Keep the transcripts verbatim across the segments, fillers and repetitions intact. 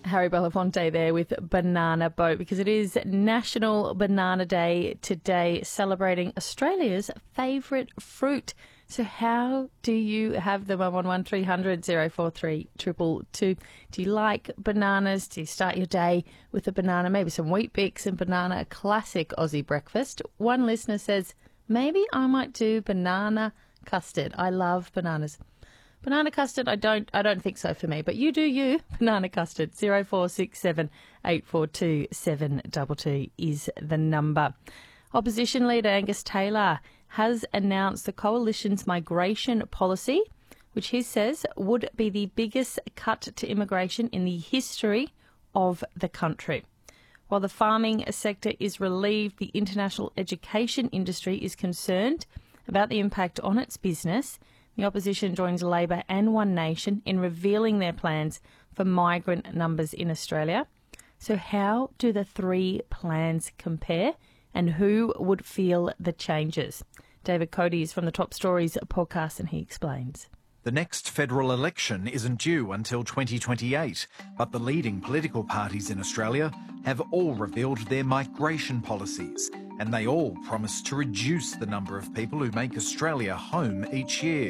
Harry Belafonte there with Banana Boat, because it is National Banana Day today, celebrating Australia's favourite fruit. So how do you have them? I'm on one three hundred oh four three two two two. Do you like bananas? Do you start your day with a banana, maybe some Wheat Bix and banana, a classic Aussie breakfast? One listener says, maybe I might do banana custard. I love bananas. Banana custard, I don't I don't think so for me, but you do you. Banana custard, oh four six seven eight four two seven two two is the number. Opposition leader Angus Taylor has announced the Coalition's migration policy, which he says would be the biggest cut to immigration in the history of the country. While the farming sector is relieved, the international education industry is concerned about the impact on its business. The opposition joins Labor and One Nation in revealing their plans for migrant numbers in Australia. So how do the three plans compare, and who would feel the changes? David Cody is from the Top Stories podcast, and he explains. The next federal election isn't due until twenty twenty-eight, but the leading political parties in Australia have all revealed their migration policies, and they all promise to reduce the number of people who make Australia home each year.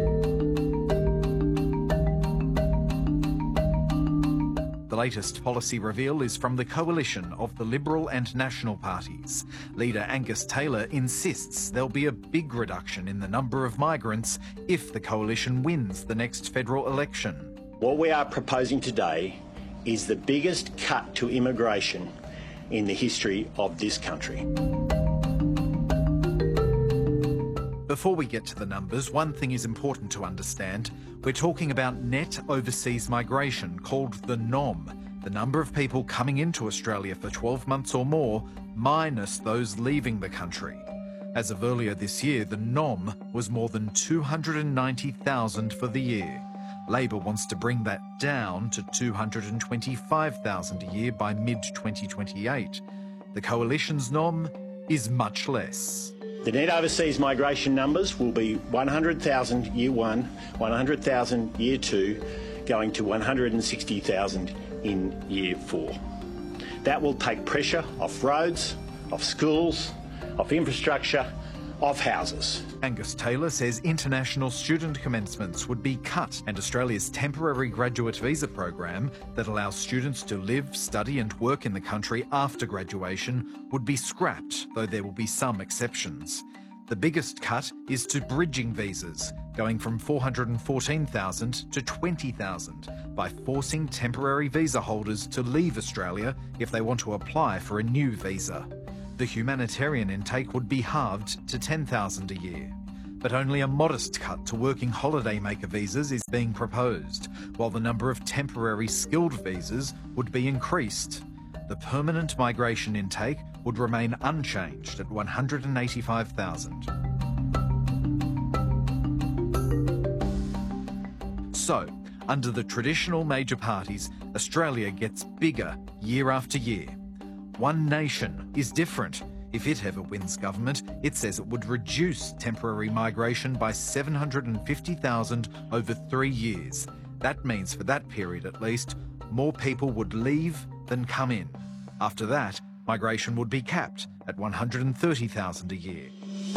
The latest policy reveal is from the coalition of the Liberal and National parties. Leader Angus Taylor insists there'll be a big reduction in the number of migrants if the coalition wins the next federal election. What we are proposing today is the biggest cut to immigration in the history of this country. Before we get to the numbers, one thing is important to understand. We're talking about net overseas migration, called the N O M, the number of people coming into Australia for twelve months or more, minus those leaving the country. As of earlier this year, the N O M was more than two hundred ninety thousand for the year. Labor wants to bring that down to two hundred twenty-five thousand a year by mid twenty twenty-eight. The Coalition's N O M is much less. The net overseas migration numbers will be one hundred thousand year one, one hundred thousand year two, going to one hundred sixty thousand in year four. That will take pressure off roads, off schools, off infrastructure, off houses. Angus Taylor says international student commencements would be cut, and Australia's temporary graduate visa program that allows students to live, study and work in the country after graduation would be scrapped, though there will be some exceptions. The biggest cut is to bridging visas, going from four hundred fourteen thousand to twenty thousand, by forcing temporary visa holders to leave Australia if they want to apply for a new visa. The humanitarian intake would be halved to ten thousand a year. But only a modest cut to working holidaymaker visas is being proposed, while the number of temporary skilled visas would be increased. The permanent migration intake would remain unchanged at one hundred eighty-five thousand. So, under the traditional major parties, Australia gets bigger year after year. One Nation is different. If it ever wins government, it says it would reduce temporary migration by seven hundred fifty thousand over three years. That means, for that period at least, more people would leave than come in. After that, migration would be capped at one hundred thirty thousand a year.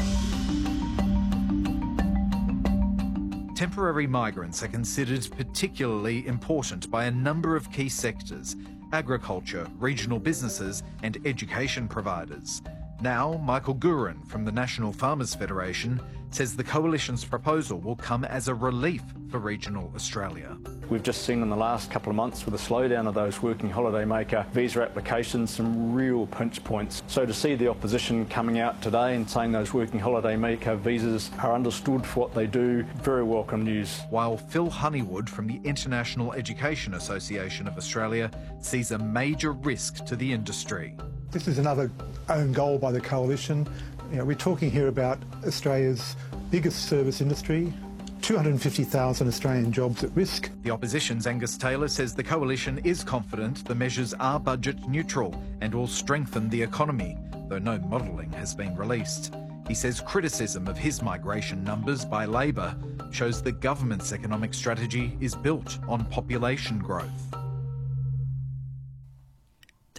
Temporary migrants are considered particularly important by a number of key sectors: agriculture, regional businesses and education providers. Now, Michael Gurin from the National Farmers Federation says the Coalition's proposal will come as a relief for regional Australia. We've just seen in the last couple of months, with the slowdown of those working holidaymaker visa applications, some real pinch points. So to see the opposition coming out today and saying those working holidaymaker visas are understood for what they do, very welcome news. While Phil Honeywood from the International Education Association of Australia sees a major risk to the industry. This is another own goal by the Coalition. You know, we're talking here about Australia's biggest service industry, two hundred fifty thousand Australian jobs at risk. The opposition's Angus Taylor says the Coalition is confident the measures are budget neutral and will strengthen the economy, though no modelling has been released. He says criticism of his migration numbers by Labor shows the government's economic strategy is built on population growth.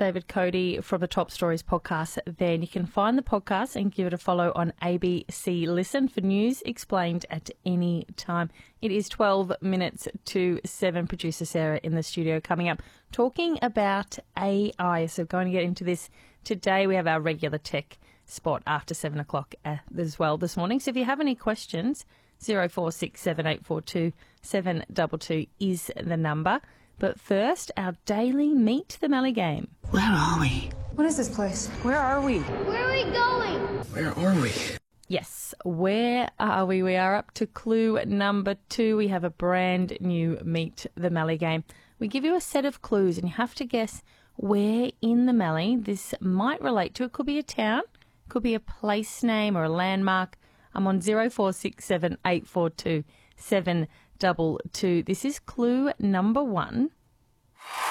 David Cody from the Top Stories podcast there. And you can find the podcast and give it a follow on A B C Listen for news explained at any time. It is twelve minutes to seven. Producer Sarah in the studio coming up talking about A I. So going to get into this today. We have our regular tech spot after seven o'clock as well this morning. So if you have any questions, zero four six seven eight four two seven two two is the number. But first, our daily Meet the Mallee game. Where are we? What is this place? Where are we? Where are we going? Where are we? Yes, where are we? We are up to clue number two. We have a brand new Meet the Mallee game. We give you a set of clues and you have to guess where in the Mallee this might relate to. It could be a town, could be a place name or a landmark. I'm on zero four six seven eight four two seven two two. This is clue number one.